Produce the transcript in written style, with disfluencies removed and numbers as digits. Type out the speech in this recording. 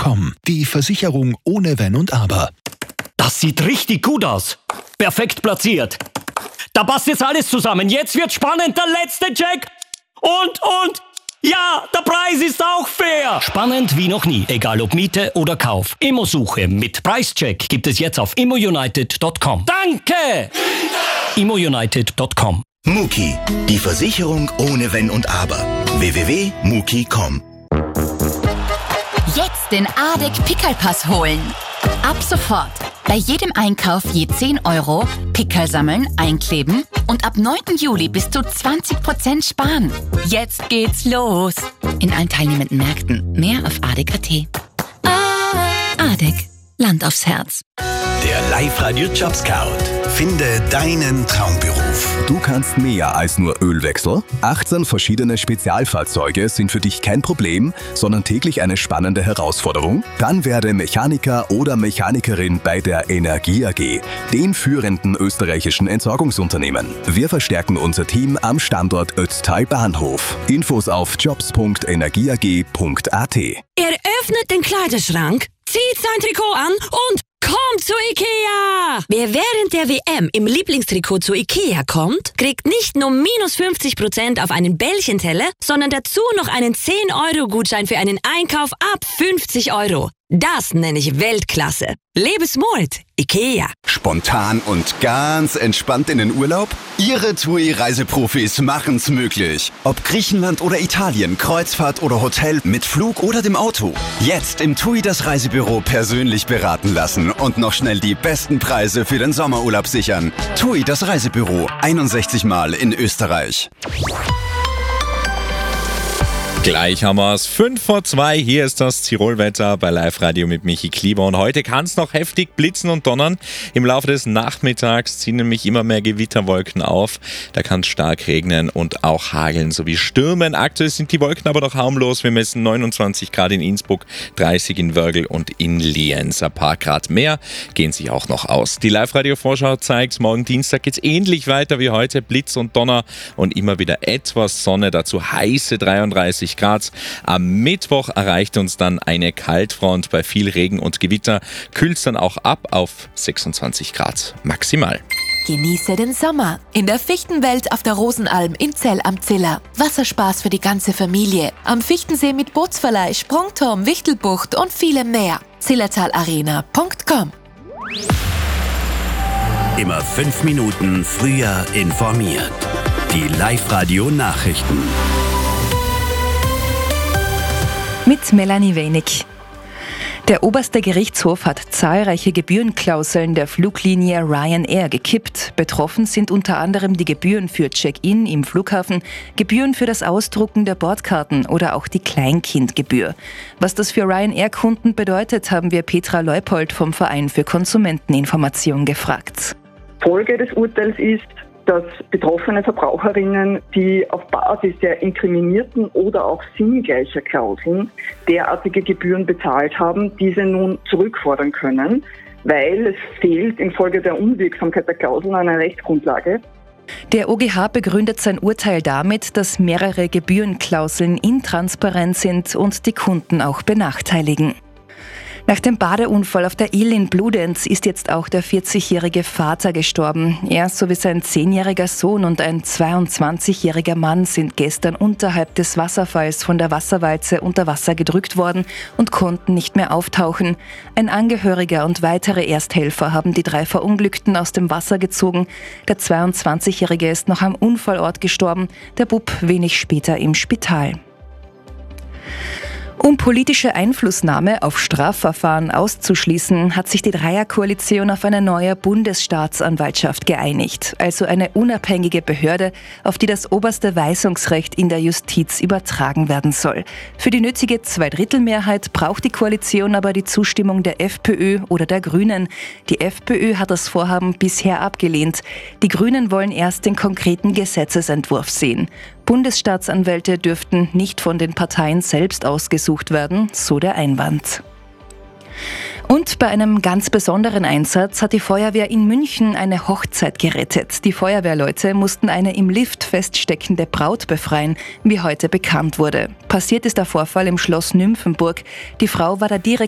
Muki.com. Die Versicherung ohne Wenn und Aber. Das sieht richtig gut aus. Perfekt platziert. Da passt jetzt alles zusammen. Jetzt wird spannend. Der letzte Check. Und. Ja, der Preis ist auch fair. Spannend wie noch nie. Egal ob Miete oder Kauf. Immosuche mit Preischeck gibt es jetzt auf immounited.com. Danke! immounited.com. Muki, die Versicherung ohne Wenn und Aber. www.muki.com. Jetzt den ADEC Pickerlpass holen. Ab sofort. Bei jedem Einkauf je 10 Euro, Pickerl sammeln, einkleben und ab 9. Juli bis zu 20% sparen. Jetzt geht's los. In allen teilnehmenden Märkten. Mehr auf ADEC.at. ADEC. Land aufs Herz. Der Live-Radio-Job-Scout. Finde deinen Traumberuf. Du kannst mehr als nur Ölwechsel. 18 verschiedene Spezialfahrzeuge sind für dich kein Problem, sondern täglich eine spannende Herausforderung? Dann werde Mechaniker oder Mechanikerin bei der Energie AG, dem führenden österreichischen Entsorgungsunternehmen. Wir verstärken unser Team am Standort Ötztal Bahnhof. Infos auf jobs.energieag.at. Er öffnet den Kleiderschrank, zieht sein Trikot an und kommt zu IKEA! Wer während der WM im Lieblingstrikot zu IKEA kommt, kriegt nicht nur minus 50% auf einen Bällchenteller, sondern dazu noch einen 10-Euro-Gutschein für einen Einkauf ab 50 Euro. Das nenne ich Weltklasse. Lebensmut, IKEA. Spontan und ganz entspannt in den Urlaub? Ihre TUI-Reiseprofis machen's möglich. Ob Griechenland oder Italien, Kreuzfahrt oder Hotel, mit Flug oder dem Auto. Jetzt im TUI das Reisebüro persönlich beraten lassen und noch schnell die besten Preise für den Sommerurlaub sichern. TUI das Reisebüro, 61 Mal in Österreich. Gleich haben wir es. 5:02. Hier ist das Tirolwetter bei Live Radio mit Michi Klieber. Und heute kann es noch heftig blitzen und donnern. Im Laufe des Nachmittags ziehen nämlich immer mehr Gewitterwolken auf. Da kann es stark regnen und auch hageln sowie stürmen. Aktuell sind die Wolken aber noch harmlos. Wir messen 29 Grad in Innsbruck, 30 in Wörgl und in Lienz. Ein paar Grad mehr gehen sich auch noch aus. Die Live Radio Vorschau zeigt, morgen Dienstag geht es ähnlich weiter wie heute. Blitz und Donner und immer wieder etwas Sonne. Dazu heiße 33 Grad. Am Mittwoch erreicht uns dann eine Kaltfront. Bei viel Regen und Gewitter kühlt es dann auch ab auf 26 Grad maximal. Genieße den Sommer in der Fichtenwelt auf der Rosenalm in Zell am Ziller. Wasserspaß für die ganze Familie. Am Fichtensee mit Bootsverleih, Sprungturm, Wichtelbucht und vielem mehr. zillertalarena.com. Immer 5 Minuten früher informiert. Die Live-Radio-Nachrichten. Mit Melanie Wenig. Der oberste Gerichtshof hat zahlreiche Gebührenklauseln der Fluglinie Ryanair gekippt. Betroffen sind unter anderem die Gebühren für Check-in im Flughafen, Gebühren für das Ausdrucken der Bordkarten oder auch die Kleinkindgebühr. Was das für Ryanair-Kunden bedeutet, haben wir Petra Leupold vom Verein für Konsumenteninformation gefragt. Folge des Urteils ist, dass betroffene Verbraucherinnen, die auf Basis der inkriminierten oder auch sinngleicher Klauseln derartige Gebühren bezahlt haben, diese nun zurückfordern können, weil es fehlt infolge der Unwirksamkeit der Klauseln eine Rechtsgrundlage. Der OGH begründet sein Urteil damit, dass mehrere Gebührenklauseln intransparent sind und die Kunden auch benachteiligen. Nach dem Badeunfall auf der Ill in Bludenz ist jetzt auch der 40-jährige Vater gestorben. Er sowie sein 10-jähriger Sohn und ein 22-jähriger Mann sind gestern unterhalb des Wasserfalls von der Wasserwalze unter Wasser gedrückt worden und konnten nicht mehr auftauchen. Ein Angehöriger und weitere Ersthelfer haben die 3 Verunglückten aus dem Wasser gezogen. Der 22-jährige ist noch am Unfallort gestorben, der Bub wenig später im Spital. Um politische Einflussnahme auf Strafverfahren auszuschließen, hat sich die Dreierkoalition auf eine neue Bundesstaatsanwaltschaft geeinigt, also eine unabhängige Behörde, auf die das oberste Weisungsrecht in der Justiz übertragen werden soll. Für die nötige Zweidrittelmehrheit braucht die Koalition aber die Zustimmung der FPÖ oder der Grünen. Die FPÖ hat das Vorhaben bisher abgelehnt. Die Grünen wollen erst den konkreten Gesetzesentwurf sehen. Bundesstaatsanwälte dürften nicht von den Parteien selbst ausgesucht werden, so der Einwand. Und bei einem ganz besonderen Einsatz hat die Feuerwehr in München eine Hochzeit gerettet. Die Feuerwehrleute mussten eine im Lift feststeckende Braut befreien, wie heute bekannt wurde. Passiert ist der Vorfall im Schloss Nymphenburg. Die Frau war da direkt